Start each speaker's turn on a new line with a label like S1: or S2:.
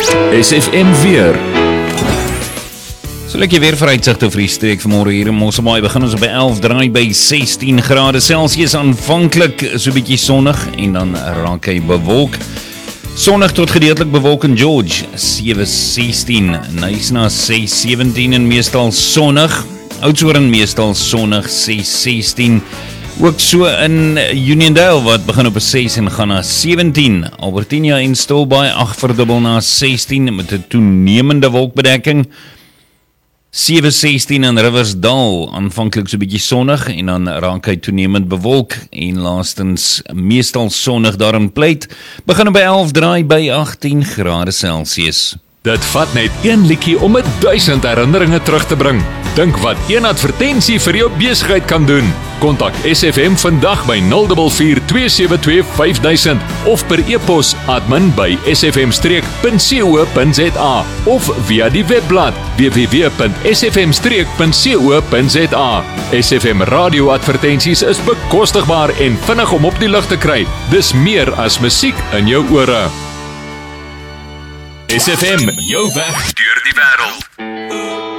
S1: SFM weer. So lekker weer vooruitsigte vir die streek vanmôre hier in Mosselbaai. Begin ons by 11, draai by 16 grade Celsius, aanvanklik so 'n bietjie sonnig en dan raak hy bewolk. Sonnig tot gedeeltelik bewolk in George, 7:16, Knysna 6:17 en meestal sonnig. Oudtshoorn meestal sonnig, 6:16. Ook so in Uniondale wat begin op 'n 6 en gaan na 17. Albertina en Stilbaai 8 verdubbel na 16 met 'n toenemende wolkbedekking. 7:16 in Riversdal, aanvanklik so 'n bietjie sonnig en dan raak hy toenemend bewolk en laastens meestal sonnig daar in Pleit. Begin by 11, draai by 18 grade Celsius.
S2: Dit vat net een liedjie om 1000 herinneringe terug te bring. Dink wat een advertensie vir jou besigheid kan doen. Kontak SFM vandag by 044 272 5000 of per e-pos admin@sfm-streek.co.za of via die webblad www.sfm-streek.co.za. SFM radio advertensies is bekostigbaar en vinnig om op die lug te kry. Dis meer as musiek in jou ore. SFM, jou weg deur die wêreld.